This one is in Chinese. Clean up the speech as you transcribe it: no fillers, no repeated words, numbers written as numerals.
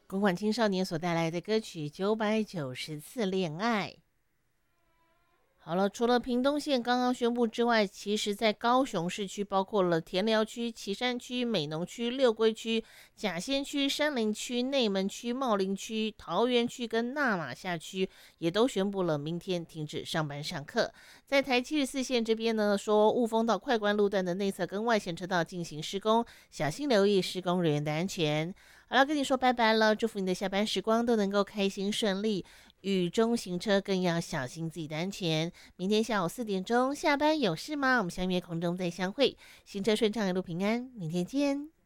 公馆青少年所带来的歌曲《990次恋爱》。好了，除了屏东县刚刚宣布之外，其实在高雄市区，包括了田寮区、旗山区、美浓区、六龟区、甲仙区、山林区、内门区、茂林区、桃园区跟纳马夏区，也都宣布了明天停止上班上课。在台74线这边呢，说雾峰到快关路段的内侧跟外线车道进行施工，小心留意施工人员的安全。好了，跟你说拜拜了，祝福你的下班时光都能够开心顺利。雨中行车更要小心自己的安全。明天下午4点钟下班有事吗？我们相约空中再相会，行车顺畅，一路平安，明天见。